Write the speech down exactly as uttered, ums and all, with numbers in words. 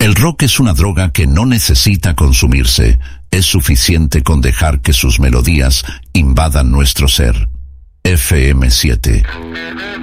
El rock es una droga que no necesita consumirse. Es suficiente con dejar que sus melodías invadan nuestro ser. F M siete.